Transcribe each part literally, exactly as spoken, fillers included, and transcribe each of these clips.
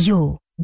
यो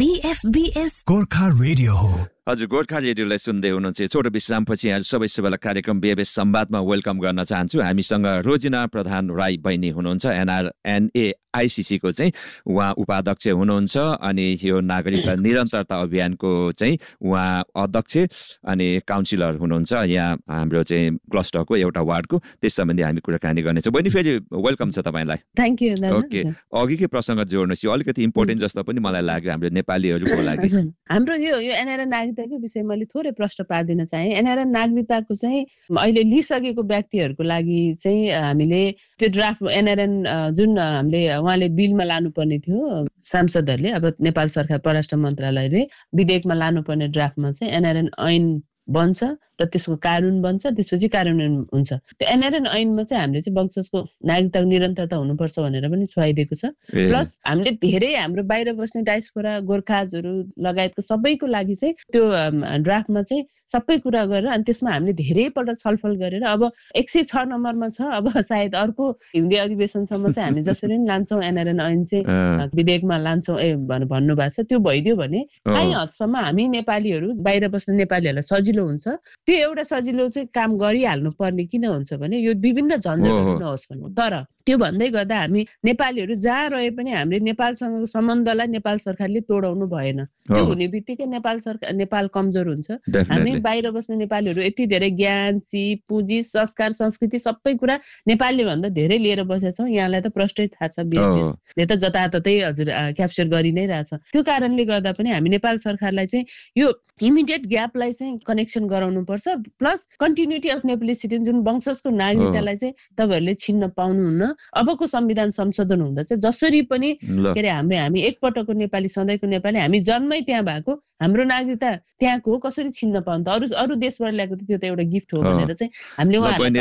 बीएफबीएस गोर्खा रेडियो हो। हजुर, गोर्खा रेडियोलाई सुन्दै हुनुहुन्छ। छोटो विश्रामपछि आज सबै सबैलाई कार्यक्रम बीएफबीएस संवादमा वेलकम गर्न चाहन्छु। हामीसँग रोजिना प्रधान राई बहिनी हुनुहुन्छ, एनआर एनएआईसीसी को चाहिँ उहाँ उपाध्यक्ष हुनुहुन्छ अनि यो नागरिकता निरन्तरता अभियानको चाहिँ उहाँ अध्यक्ष अनि काउन्सिलर हुनुहुन्छ यहाँ हाम्रो चाहिँ क्लस्टरको एउटा वार्डको। त्यस सम्बन्धी हामी कुराकानी गर्नेछौँ। बहिनी फेरि वेलकम छ तपाईँलाई। Thank you. ओके, अघिकै प्रसङ्ग जोड्नुहोस्, यो अलिकति इम्पोर्टेन्ट जस्तो पनि मलाई लाग्यो हाम्रो नेपालीहरूको लागि। हाम्रो यो यो एनआरएन नागरिकताको विषय मैले थोरै प्रश्न पारिदिन चाहेँ। एनआरएन नागरिकताको चाहिँ अहिले लिइसकेको व्यक्तिहरूको लागि चाहिँ हामीले त्यो ड्राफ्ट एनआरएन जुन हामीले उहाँले बिलमा लानुपर्ने थियो सांसदहरूले, अब नेपाल सरकार परराष्ट्र मन्त्रालयले विधेयकमा लानुपर्ने ड्राफ्टमा चाहिँ एनआरएन ऐन बन्छ र त्यसको कानुन बन्छ, त्यसपछि कार्यान्वयन हुन्छ। त्यो एनआरएन ऐनमा चाहिँ हामीले चाहिँ वंशजको नागरिकताको निरन्तरता हुनुपर्छ भनेर पनि छुवाइदिएको छ। प्लस हामीले धेरै हाम्रो बाहिर बस्ने डायस्पोरा गोर्खाजहरू लगायतको सबैको लागि चाहिँ त्यो ड्राफ्टमा चाहिँ सबै कुरा गरेर अनि त्यसमा हामीले धेरैपल्ट छलफल गरेर अब एक सय छ नम्बरमा छ। अब सायद अर्को हिन्दी अधिवेशनसम्म चाहिँ हामी जसरी पनि लान्छौँ एनआरएन ऐन चाहिँ विधेयकमा लान्छौँ ए भन्नुभएको छ, त्यो भइदियो भने काहीँ हदसम्म हामी नेपालीहरू बाहिर बस्ने नेपालीहरूलाई सजिलो हुन्छ। त्यो एउटा सजिलो चाहिँ काम गरिहाल्नु पर्ने किन हुन्छ भने यो विभिन्न झन्झटहरू नहोस् भने। तर त्यो भन्दै गर्दा हामी नेपालीहरू जहाँ रहे पनि हामीले नेपालसँगको सम्बन्धलाई नेपाल सरकारले तोडाउनु भएन। त्यो हुने बित्तिकै नेपाल सरकार नेपाल कमजोर हुन्छ। हामी बाहिर बस्ने नेपालीहरू यति धेरै ज्ञान, सिप, पुँजी, संस्कार, संस्कृति सबै कुरा नेपालले भन्दा धेरै लिएर बसेका छौँ। यहाँलाई त प्रष्टै थाहा छ, बीएफबीएसले त जताततै हजुर क्याप्चर गरि नै रहेछ। त्यो कारणले गर्दा पनि हामी नेपाल सरकारलाई चाहिँ यो इमिडिएट ग्यापलाई चाहिँ कनेक्सन गराउनु पर्छ। Plus continuity of Nepali citizen जुन वंशजको नागरिकतालाई चाहिँ तपाईँहरूले छिन्न पाउनुहुन्न। अबको संविधान संशोधन हुँदा चाहिँ जसरी पनि के अरे हाम्रो हामी एकपटकको नेपाली सधैँको नेपाली हामी जन्मै त्यहाँ भएको हाम्रो नागरिकता त्यहाँको हो, कसरी छिन्न पाउनु त? अरू अरू देशबाट ल्याएको त्यो त एउटा गिफ्ट हो भनेर चाहिँ हामीले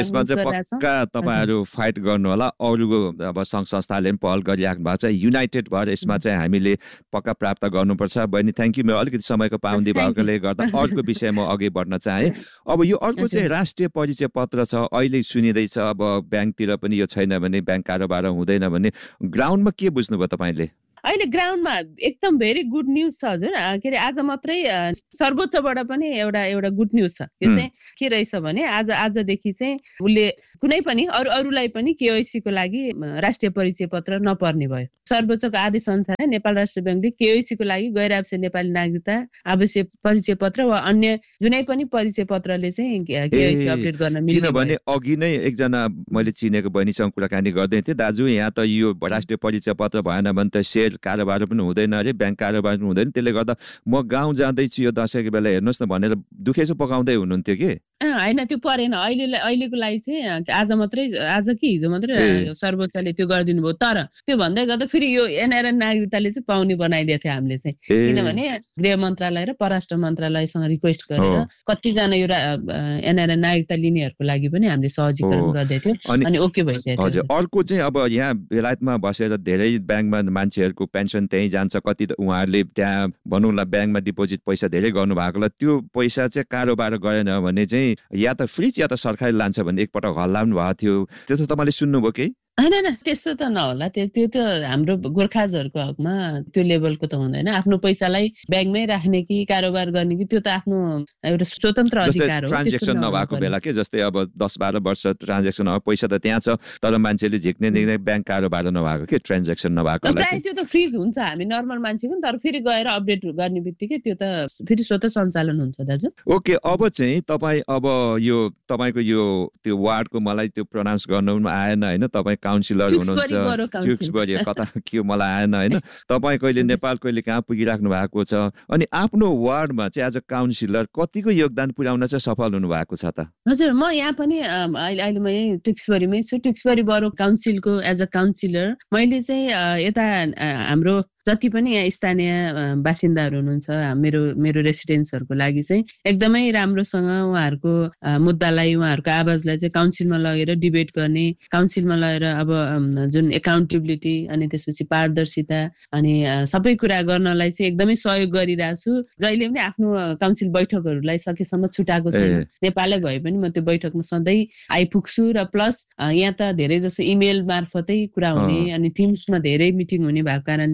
तपाईँहरू फाइट गर्नु होला। अरूको अब सङ्घ संस्थाले पनि पहल गरिराख्नु भएको छ, युनाइटेड भएर यसमा चाहिँ हामीले पक्का प्राप्त गर्नुपर्छ। बहिनी थ्याङ्क यू। मेरो अलिकति समयको पाबन्दी भएकोले गर्दा अर्को विषय म अघि बढ्न चाहेँ। अब यो अर्को चाहिँ राष्ट्रिय परिचय पत्र छ, अहिले सुनिँदैछ। अब ब्याङ्कतिर पनि यो छैन भने ब्याङ्क कारोबार हुँदैन भने ग्राउन्डमा के बुझ्नुभयो तपाईँले? अहिले ग्राउन्डमा एकदम भेरी गुड न्युज छ हजुर। के अरे आज मात्रै सर्वोच्चबाट पनि एउटा एउटा गुड न्युज छ। यो चाहिँ के रहेछ भने आज आजदेखि चाहिँ उसले कुनै पनि अरू अरूलाई पनि केवाइसी को लागि राष्ट्रिय परिचय पत्र नपर्ने भयो। सर्वोच्चको आदेश अनुसार नेपाल राष्ट्र ब्याङ्कले केवाइसी को लागि गैर आवश्यक नेपाली नागरिकता आवश्यक परिचय पत्र वा अन्य जुनै पनि परिचय पत्रले चाहिँ केवाइसी अपडेट गर्न मिल्ने। किनभने अघि नै एकजना मैले चिनेको बहिनीसँग कुराकानी गर्दै थिएँ, दाजु यहाँ त यो राष्ट्रिय परिचय पत्र भएन भने त सेयर कारोबार पनि हुँदैन अरे, ब्याङ्क कारोबार पनि हुँदैन। त्यसले गर्दा म गाउँ जाँदैछु यो दसैँको बेला हेर्नुहोस् न भनेर दुखेसो पकाउँदै हुनुहुन्थ्यो कि होइन, त्यो परेन। अहिले अहिलेको लागि चाहिँ आज मात्रै आज कि हिजो मात्रै सर्वोच्चले त्यो गरिदिनु भयो। तर त्यो भन्दै गर्दा फेरि यो एनआरएन नागरिकताले चाहिँ पाउने बनाइदिएको थियो हामीले चाहिँ, किनभने गृह मन्त्रालय र परराष्ट्र मन्त्रालयसँग रिक्वेस्ट गरेर कतिजना यो एनआरएन नागरिकता लिनेहरूको लागि पनि हामीले सहजीकरण गर्दै थियो अनि ओके भइसक्यो। हजुर, अर्को चाहिँ अब यहाँ बेलायतमा बसेर धेरै ब्याङ्कमा मान्छेहरूको पेन्सन त्यहीँ जान्छ, कति त उहाँहरूले त्यहाँ भनौँ न ब्याङ्कमा डिपोजिट पैसा धेरै गर्नुभएकोलाई त्यो पैसा चाहिँ कारोबार गरेन भने चाहिँ या त फ्रिज या त सरकारले लान्छ भन्ने एकपटक हल्ला पनि भएको थियो। त्यो त तपाईँले सुन्नुभयो कि? होइन होइन, त्यस्तो त नहोला। त्यो त्यो त हाम्रो गोर्खाजहरूको हकमा त्यो लेभलको त हुँदैन। आफ्नो पैसालाई ब्याङ्कमै राख्ने कि कारोबार गर्ने कि त्यो त आफ्नो एउटा स्वतन्त्र अधिकार हो। ट्रान्जेक्सन नभएको बेला के जस्तै अब दस बाह्र वर्ष ट्रान्जेक्सन अब पैसा त त्यहाँ छ तर मान्छेले झिक्ने देख्ने ब्याङ्क कारोबार नभएको के ट्रान्जेक्सन नभएको प्रायः त्यो त फ्रिज हुन्छ। हामी नर्मल मान्छेको तर फेरि गएर अपडेट गर्ने बित्तिकै त्यो त फेरि स्वतः सञ्चालन हुन्छ दाजु। ओके, अब चाहिँ तपाईँ अब यो तपाईँको यो त्यो वार्डको मलाई त्यो प्रोनाउन्स गर्नु आएन होइन, तपाईँ काउन्सिलर हुनुहुन्छ ट्युक्सबरी कता के मलाई आएन होइन। तपाईँ कहिले नेपाल कहिले कहाँ पुगिराख्नु भएको छ अनि आफ्नो वार्डमा चाहिँ एज अ काउन्सिलर कतिको योगदान पुर्याउन चाहिँ सफल हुनु भएको छ त? हजुर, म यहाँ पनि अहिले अहिले म यहीँ ट्युक्सबरीमै छु। ट्युक्सबरी बरो काउन्सिलको एज अ काउन्सिलर मैले चाहिँ यता हाम्रो जति पनि यहाँ स्थानीय बासिन्दाहरू हुनुहुन्छ मेरो मेरो रेसिडेन्ट्सहरूको लागि चाहिँ एकदमै राम्रोसँग उहाँहरूको मुद्दालाई उहाँहरूको आवाजलाई चाहिँ काउन्सिलमा लगेर डिबेट गर्ने, काउन्सिलमा लगेर अब जुन एकाउन्टेबिलिटी अनि त्यसपछि पारदर्शिता अनि सबै कुरा गर्नलाई चाहिँ एकदमै सहयोग गरिरहेको छु। जहिले पनि आफ्नो काउन्सिल बैठकहरूलाई सकेसम्म छुटाएको छैन। नेपालै भए पनि म त्यो बैठकमा सधैँ आइपुग्छु र प्लस यहाँ त धेरै जसो इमेल मार्फतै कुरा हुने अनि टिम्समा धेरै मिटिङ हुने भएको कारणले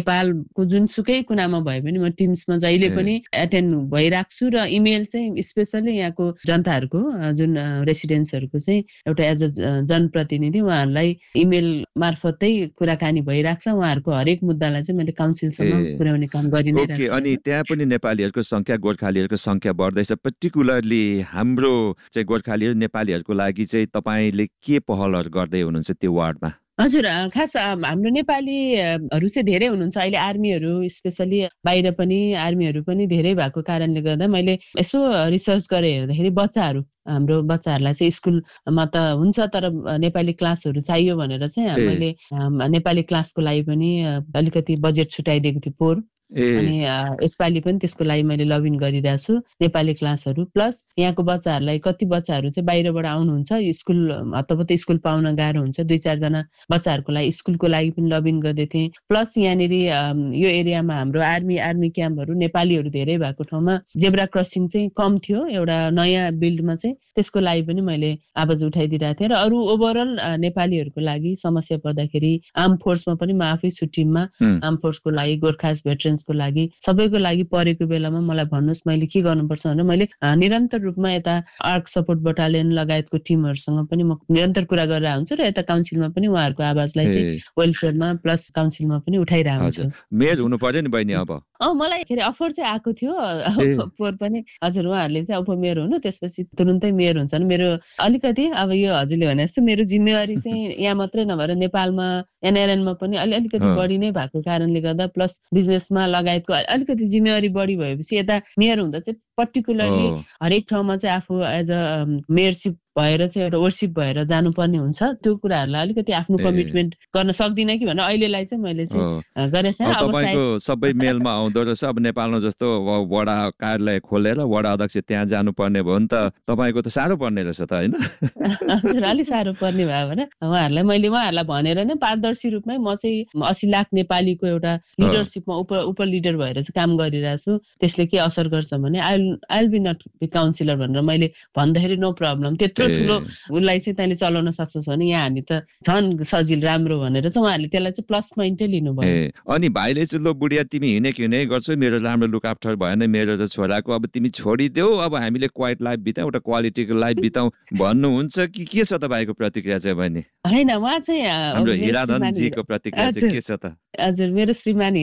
नेपालको जुनसुकै कुनामा भए पनि म टिम्समा जहिले पनि एटेन्ड भइरहेको छु र इमेल चाहिँ स्पेसली यहाँको जनताहरूको जुन रेसिडेन्ट्सहरूको चाहिँ एउटा एज अ जनप्रतिनिधि उहाँहरूलाई इमेल मार्फतै कुराकानी भइरहेको छ। उहाँहरूको हरेक मुद्दालाई चाहिँ मैले काउन्सिलसम्म पुर्याउने काम गरि नै रहेको छु। अनि त्यहाँ पनि नेपालीहरूको संख्या गोर्खालीहरूको संख्या बढ्दैछ। पर्टिकुलरली हाम्रो चाहिँ गोर्खाली नेपालीहरूको लागि चाहिँ तपाईँले के पहलहरू गर्दै हुनुहुन्छ त्यो वार्डमा? हजुर, खास हाम्रो नेपालीहरू चाहिँ धेरै हुनुहुन्छ अहिले। आर्मीहरू स्पेसली बाहिर पनि आर्मीहरू पनि धेरै भएको कारणले गर्दा मैले यसो रिसर्च गरेँ हेर्दाखेरि बच्चाहरू हाम्रो बच्चाहरूलाई चाहिँ स्कुलमा त हुन्छ तर नेपाली क्लासहरू चाहियो भनेर चाहिँ मैले नेपाली क्लासको लागि पनि अलिकति बजेट छुट्याइदिएको थिएँ पोहोर। अनि यसपालि पनि त्यसको लागि मैले लबिङ गरिरहेको छु। नेपाली क्लासहरू प्लस यहाँको बच्चाहरूलाई कति बच्चाहरू चाहिँ बाहिरबाट आउनुहुन्छ, स्कुल हतपत स्कुल पाउन गाह्रो हुन्छ, दुई चारजना बच्चाहरूको लागि स्कुलको लागि पनि लबिङ गर्दै थिएँ। प्लस यहाँनिर यो एरियामा हाम्रो आर्मी आर्मी क्याम्पहरू नेपालीहरू धेरै भएको ठाउँमा जेब्रा क्रसिङ चाहिँ कम थियो एउटा नयाँ बिल्डमा चाहिँ, त्यसको लागि पनि मैले आवाज उठाइदिरहेको थिएँ। र अरू ओभरअल नेपालीहरूको लागि समस्या पर्दाखेरि आर्म फोर्समा पनि म आफै छु टिममा। आर्म फोर्सको लागि गोर्खास भेटरेन्स को लागि सबैको लागि परेको बेलामा मलाई भन्नुहोस् मैले के गर्नुपर्छ भनेर मैले निरन्तर रूपमा यता आर्क सपोर्ट बटालियन लगायतको टिमहरूसँग पनि म निरन्तर कुरा गरेर हुन्छु र यता काउन्सिलमा पनि उहाँहरूको आवाजलाई चाहिँ वेलफेयरमा प्लस काउन्सिलमा पनि उठाइरहेको हुन्छु। मेयर हुनु पर्यो नि बहिनी अब? अँ मलाई के अरे अफर चाहिँ आएको थियो पोहोर पनि। हजुर, उहाँहरूले चाहिँ उपमेयर हुनु त्यसपछि तुरुन्तै मेयर हुन्छ नि। मेरो अलिकति अब यो हजुरले भने जस्तो मेरो जिम्मेवारी चाहिँ यहाँ मात्रै नभएर नेपालमा एनआरएनमा पनि अलि अलिकति बढी नै भएको कारणले गर्दा प्लस बिजनेसमा लगायतको अलिकति जिम्मेवारी बढी भएपछि यता मेयर हुँदा चाहिँ पर्टिकुलरली हरेक ठाउँमा चाहिँ आफू एज अ मेयरसिप भएर चाहिँ एउटा वर्सिप भएर जानुपर्ने हुन्छ। त्यो कुराहरूलाई अलिकति आफ्नो कमिटमेन्ट गर्न सक्दिनँ कि भनेर अहिलेलाई चाहिँ मैले चाहिँ गरेको छैन। अब तपाईँको सबै मेलमा आउँदो रहेछ। अब नेपालमा जस्तो वडा कार्यालय खोलेर वडा अध्यक्ष त्यहाँ जानुपर्ने भयो नि त तपाईँको त साह्रो पर्ने रहेछ त होइन? हजुर, अलिक साह्रो पर्ने भयो भने उहाँहरूलाई मैले उहाँहरूलाई भनेर नै पारदर्शी रूपमै म चाहिँ अस्सी लाख नेपालीको एउटा लिडरसिपमा उप उप लिडर भएर चाहिँ काम गरिरहेको छु। त्यसले के असर गर्छ भने I I be not be counsellor भनेर मैले भन्दाखेरि नो प्रब्लम, त्यत्रो ठुलो उसलाई चाहिँ तैँले चलाउन सक्छस् भने यहाँ हामी त झन् सजिल राम्रो भनेर चाहिँ उहाँहरूले त्यसलाई चाहिँ प्लस पोइन्टै लिनुभयो। अनि भाइले चाहिँ लो बुढिया तिमी हिँडे हिँडे गर्छौ, मेरो राम्रो लुक आफ्टर भएन मेरो र छोराको, अब तिमी छोडिदेऊ, अब हामीले क्वाइट लाइफ बिताउँ, एउटा क्वालिटीको लाइफ बिताउँ भन्नुहुन्छ कि के छ तपाईँको प्रतिक्रिया चाहिँ बहिनी? होइन, उहाँ चाहिँ हाम्रो हिराधनजीको प्रतिक्रिया चाहिँ के छ त? हजुर, मेरो श्रीमान